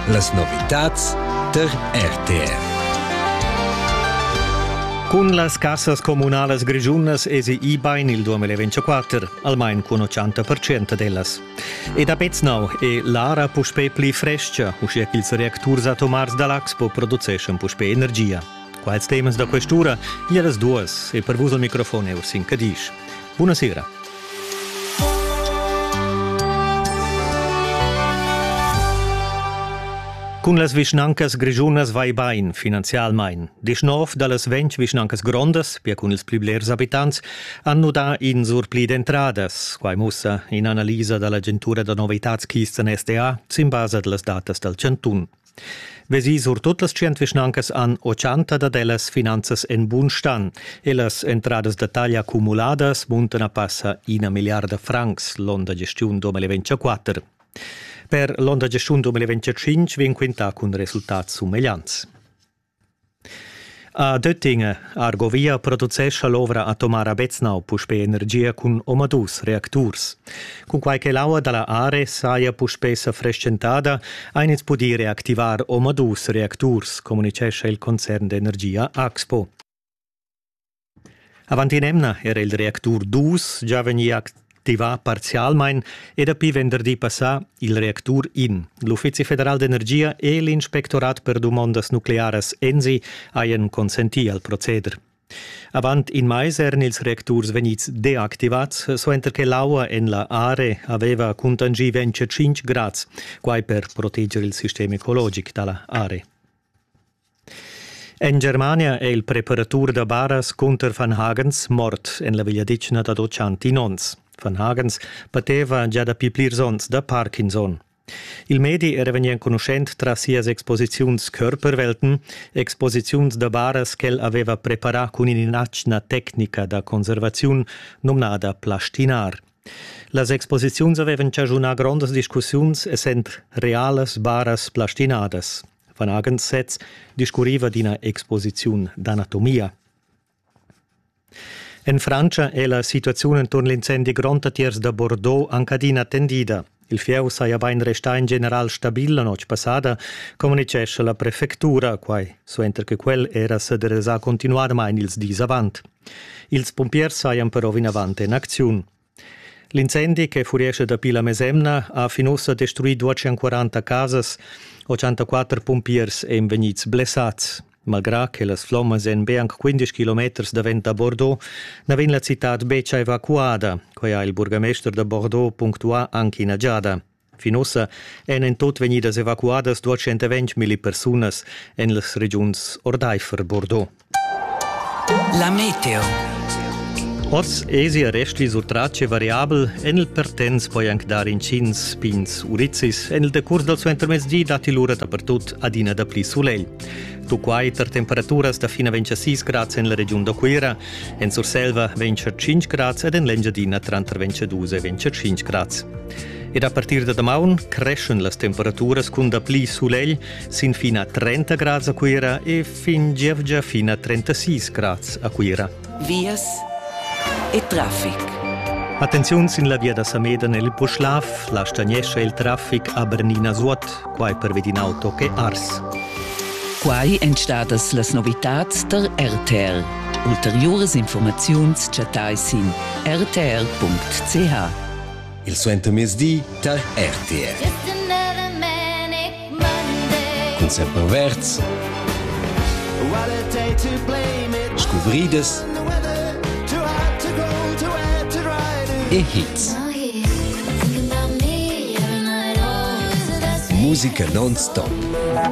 Las novitats der RTR. Con las cassas comunales grigiunas esi i-bain il 2024, almain con 80% dellas. E da Beznau e l'ara puspei pli frescia, uscia che ils reacturs atomars dall'Expo produceschen puspei energia. Quals temas da quest'ura, glielas duas, e per vus al microfono Ursin Cadisch. Buonasera. Con las vischnancas grigiunas vai bain, finanzialmain. 19 dallas 20 vischnancas grondas, pia con ils pli blers abitants, hanno da in sur pli d'entradas, quai mussa in analisa dall'agentura da novitats chista SDA, in base dallas datas del cantun. Vesi sur tut las 100 vischnancas an 80 da dellas finanzas en bun stan, e las entradas da taglia accumuladas muntan a passa 1 miliarda francs l'onda gestiun 2024. Per l'onda gestiun 2025 vien quintà con resultats summeliants. A Döttinge, Argovia producesce l'ovra atomara Beznau puspei energia con omadus reacturs. Con qualche laua dalla are saia puspei sa frescentada, eines pudi reactivar omadus reacturs, comunicesce il concern d'energia Axpo. Avanti nemna era il reactur 2, già venia attivar parzialmain e dapi venerdì passà il reactur in. L'Uffizi Federal d'Energia e l'Inspectorat per domondas nuclearas ENSI haien consentì al proceder. Avant in mais erano ils reacturs venits deactivats, so enter che l'aua en la are aveva contangi 25 grads, quai per proteggere il sistema ecologico dalla are. In Germania è il preparatore da Baras Gunther van Hagens mort en la vigliadicina da 80 nons. Van Hagens pateva già da piplirsons da Parkinson. Il medi era venien conoscent tra sias exposiziuns körperwelten, exposiziuns da Baras qu'el aveva preparà con un'inacna tecnica da conservaziun nomnada plastinar. Las exposiziuns avevan già grandes discussions essent reales Baras plastinadas. Van Hagens sets discurriva d'ina exposiziun d'anatomia. In Francia è la situazione intorno all'incendi Grand-Tiers da Bordeaux ancadina attendida. Il fieu saia bain resta in general stabil la noche passada, comunicesce la prefectura, quai so enter che quel era sederesa continuar mai ils dis avant. Ils pompiers saian però in avante in azione. L'incendi che furiesce da pila mesemna ha finussa destruì 240 casas, 84 pompiers e venits blessats. Malgrà che las flommas en beanc 15 km da vent da Bordeaux, n'aven la città beccia evacuada, quai ha il burgamester da Bordeaux punctua anche in agiada. Finussa en in tot venidas evacuadas 220.000 personas en las regions Ordaifer Bordeaux. La meteo. Oz esi resti sur tracce variabel en il pertens poi anche dar in cins, pins, urizzis, en il decurs del suo intermezdi dati l'ura dappertut adina da pli sulel. Tu quai ter temperaturas da fina 26 grads en la region d'Aquera, en sur selva 25 grads ed en l'engiadina tra 22 e 25 grads. Ed a partir da damaun crescen las temperaturas cun da pli sulel sin fina 30 grads Aquera e fin gievgia fina 36 grads Aquera. Vias e traffic. Attenzione in la via da Sameda nel Puschlaf, la stagnesce il traffic a Bernina Suot, quai per vedin auto che ars. Quai entstadas las novitats der RTR. Ulteriores informaziuns chatais in rtr.ch. Il suo intermezdi der RTR. Con sempre verts, scuvrides e hits. Musica non-stop.